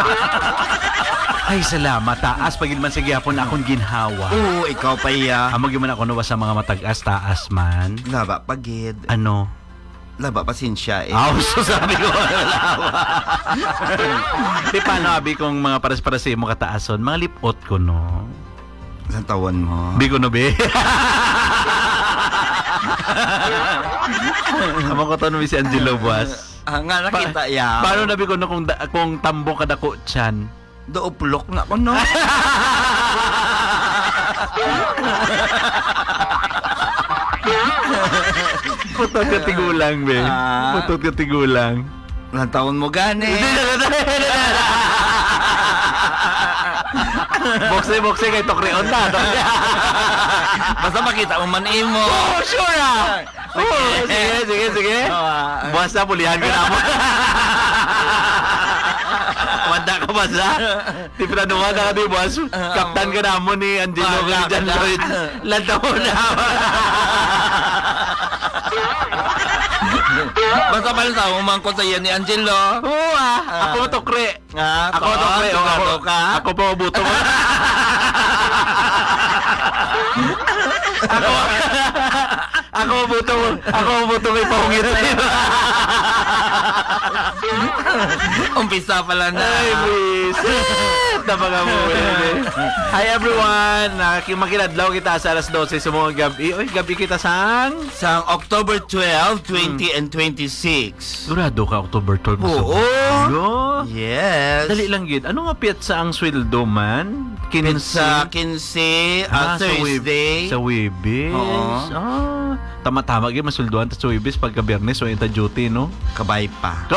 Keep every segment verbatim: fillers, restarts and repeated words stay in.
Ay, salamat. Taas pagid man sige hapon akong ginhawa. Oo, ikaw pa iya. Amo gyud man ako nawa sa mga matag-as taas man. Laba pagid. Ano? Laba pasensya eh. Aw, so sabi ko lawa. Di paano abi kong mga pares-pares mo kataason, mga lipot ko no. Sa tawan mo. Bi ko no be. Amo ko to no si Angelo Buas. Ah, nga nakita ya. Paano nabi ko no kung da, kung tambo kada ko tiyan? Dooplok na ko no. Putot ka tigulang, be. Ah. Putot ka tigulang. Ilang taon mo gani. Bokse, bokse kay Tokreon na. Basta makita mo man imo. Oh, sure ah. Oh, sige, sige, sige. Ah. Basta pulihan ka na mo. Wanda ka ba sa? Di pinanuha na ka di, boss. Kaptan ka na mo ni Angelo ka ni John Lloyd. Lantaw mo na. Basta palita mo man ko sa iya ni Angelo. Oo ah. Ako matokre. Ah, Ako matokre. ako, Ako, ka. ako pa mabuto mo. Ako, ako mabuto mo. Ako mabuto mo ipahungit sa'yo. Umpisa pala na. Ay, please. Napaka-movie. Hi everyone. Makiladlaw kita sa alas dose sa mga gabi. Oy, gabi kita sang? Sa October twelve, twenty, and twenty-six. Sigurado ka October twelve. Oo. Siguro? Yes. Dali lang gid. Ano nga piyetsa ang sweldo man? Sa quince, uh, Thursday. Sa Webes. Oo. Ah, tama-tama gid masulduan ta sa Webes pagka Biyernes o inta duty no. Kabay pa.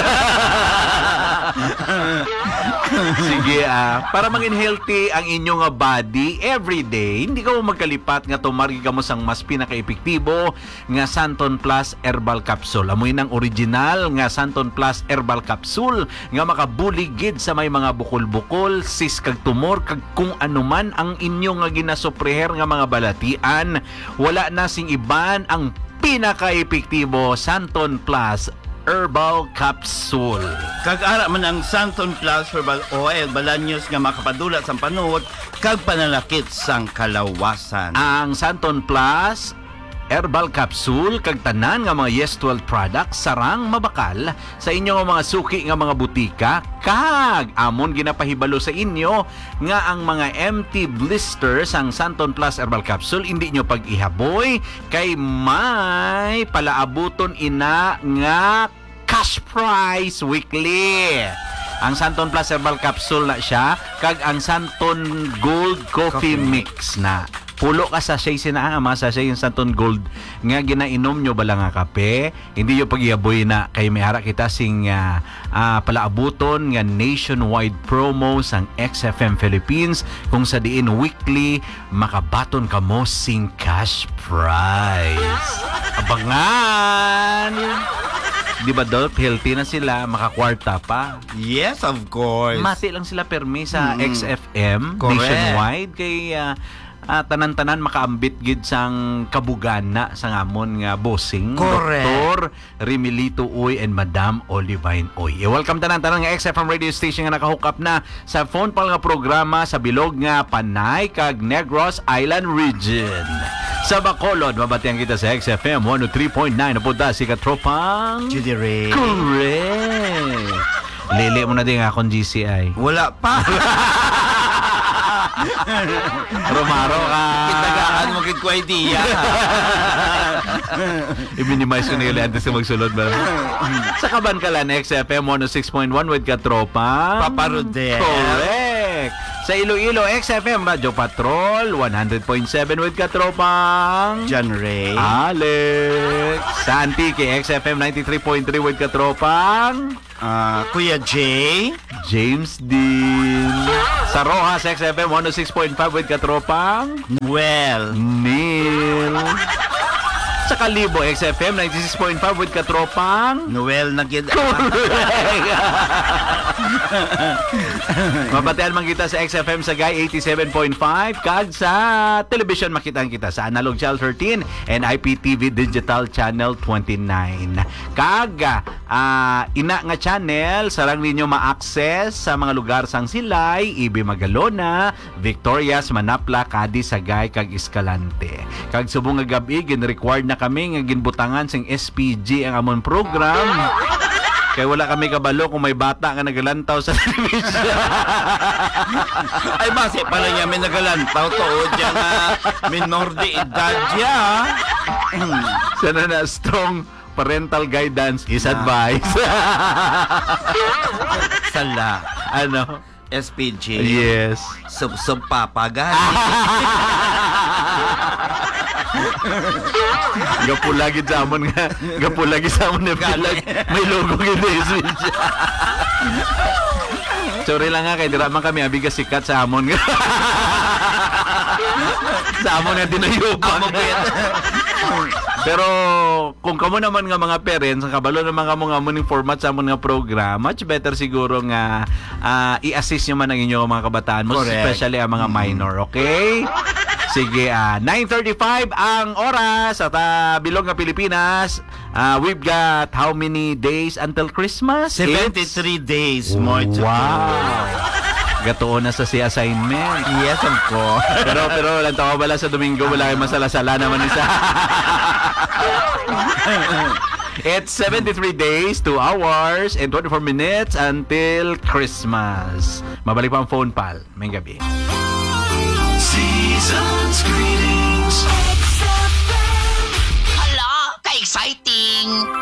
Sige ah, para maging healthy ang inyong nga body every day, hindi ka mo magkalipat nga tumargi ka mo sang mas pinaka-epektibo nga Santon Plus Herbal Capsule. Amoy ng original nga Santon Plus Herbal Capsule nga makabuligid sa may mga bukol-bukol, sis kag tumor kag kung anuman ang inyong nga ginasupreher nga mga balatian. Wala na sing iban ang pinaka-epektibo Santon Plus Herbal Capsule. Kag-ara man ang Santon Plus Herbal Oil, balanyos nga makapadula sa panuot, kag panalakit sang kalawasan. Ang Santon Plus Herbal Capsule kag tanan nga mga Yes twelve products sarang mabakal sa inyong mga suki nga mga butika kag amon ginapahibalo sa inyo nga ang mga empty blisters ang Santon Plus Herbal Capsule hindi nyo pag-ihaboy kay may palaabuton ina nga cash prize weekly. Ang Santon Plus Herbal Capsule na siya kag ang Santon Gold Coffee, Coffee Mix na. Pulo ka sa sachet sinaama sa sachet yung Santon Gold nga ginainom nyo bala nga kape, hindi yung pag-iaboy na kay may hara kita sing uh, uh, palaabuton nga nationwide promo sang X F M Philippines kung sa diin weekly makabaton ka mo sing cash prize. Abangan! Di ba Dolph, healthy na sila, makakwarta pa. Yes, of course. Mati lang sila permi sa Mm. X F M Correct. nationwide kay uh, uh, tanan-tanan makaambit gid sang kabugan na sa ngamon nga bossing. Correct. Doktor Remilito Uy and Madam Olivine Uy. I-welcome tanan-tanan nga X F M radio station nga nakahook up na sa phone pal nga programa sa bilog nga Panay kag Negros Island Region. Sa Bacolod, mabatian kita sa X F M one oh three point nine. Napunta si Katropang Judy Ray. Correct. Lili mo na din akong G C I. Wala pa. Romaro ka. Kitagaan mo kit ko idea. I-minimize ko na yung lentes sa magsulod ba? Sa Kabankalan, X F M one oh six point one with Katropang Papa Rodel. Correct. Sa Iloilo, X F M Radio Patrol one hundred point seven with Katropang John Ray. Alex. Sa Antique, X F M ninety-three point three with Katropang Uh, Kuya Jay. James Dean. Sa Rojas, X F M one oh six point five with Katropang Well. Neil. Sa Kalibo, X F M ninety-six point five with katropang. Noel na gid. Mabatian man kita sa X F M sa Gay eighty-seven point five kag sa television makitaan kita sa Analog Channel thirteen and I P T V Digital Channel twenty-nine. Kag ah, ina nga channel sarang ninyo ma-access sa mga lugar sang Silay, Ibi Magalona, Victorias, Manapla, Cadiz, Sagay kag Escalante. Kag subong nga gabi gin-required na kami nga ginbutangan sing S P G ang amon program. Kaya wala kami kabalo kung may bata nga nagalantaw sa television. Ay, base pala niya may nagalantaw to. O, dyan na minor de edad ya. Sana na strong parental guidance is advised. Sala. Ano? S P G. Yes. Sub-sub papagan. Gapulagi sa amon nga. Gapulagi sa amon na pilag. May logo gito yung sorry lang nga kay dira man kami abiga sikat sa amon nga. Sa amon nga dinayupan. Pero kung kamo naman nga mga parents, ang kabalo naman kamo nga mo ning format sa amon nga program, much better siguro nga ah, i-assist nyo man ang inyong mga kabataan, most Correct. especially ang mga minor, okay? Sige, ah, nine thirty-five ang oras at ah, bilog nga Pilipinas. Ah, we've got how many days until Christmas? seventy-three days more to Wow! Gatuon na sa si assignment. go. Yes, of course. Pero pero lang tawa bala sa Domingo, wala kayong masala-sala naman isa. It's seventy-three days, two hours, and twenty-four minutes until Christmas. Mabalik pa ang phone pal. May gabi. Season's greetings. Hala, ka-exciting!